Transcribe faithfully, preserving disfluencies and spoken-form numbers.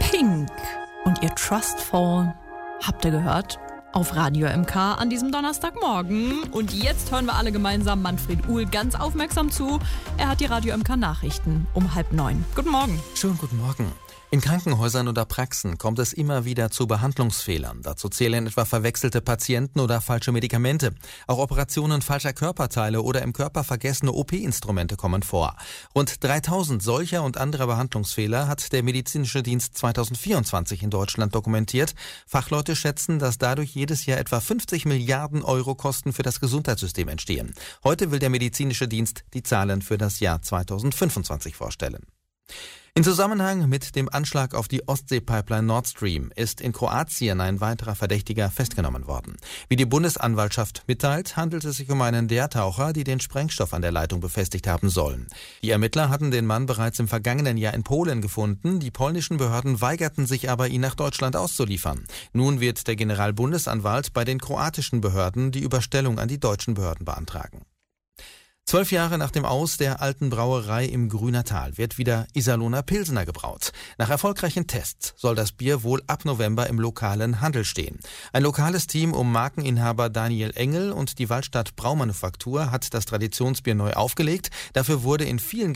Pink und ihr Trustful, habt ihr gehört? Auf Radio M K an diesem Donnerstagmorgen. Und jetzt hören wir alle gemeinsam Manfred Uhl ganz aufmerksam zu. Er hat die Radio M K Nachrichten um halb neun. Guten Morgen. Schönen guten Morgen. In Krankenhäusern oder Praxen kommt es immer wieder zu Behandlungsfehlern. Dazu zählen etwa verwechselte Patienten oder falsche Medikamente. Auch Operationen falscher Körperteile oder im Körper vergessene O P-Instrumente kommen vor. Rund dreitausend solcher und anderer Behandlungsfehler hat der medizinische Dienst zweitausendvierundzwanzig in Deutschland dokumentiert. Fachleute schätzen, dass dadurch jedes Jahr etwa fünfzig Milliarden Euro Kosten für das Gesundheitssystem entstehen. Heute will der medizinische Dienst die Zahlen für das Jahr zweitausendfünfundzwanzig vorstellen. In Zusammenhang mit dem Anschlag auf die Ostsee-Pipeline Nord Stream ist in Kroatien ein weiterer Verdächtiger festgenommen worden. Wie die Bundesanwaltschaft mitteilt, handelt es sich um einen der Taucher, die den Sprengstoff an der Leitung befestigt haben sollen. Die Ermittler hatten den Mann bereits im vergangenen Jahr in Polen gefunden. Die polnischen Behörden weigerten sich aber, ihn nach Deutschland auszuliefern. Nun wird der Generalbundesanwalt bei den kroatischen Behörden die Überstellung an die deutschen Behörden beantragen. Zwölf Jahre nach dem Aus der alten Brauerei im Grünertal wird wieder Iserlohner Pilsener gebraut. Nach erfolgreichen Tests soll das Bier wohl ab November im lokalen Handel stehen. Ein lokales Team um Markeninhaber Daniel Engel und die Waldstadt Braumanufaktur hat das Traditionsbier neu aufgelegt. Dafür wurde in vielen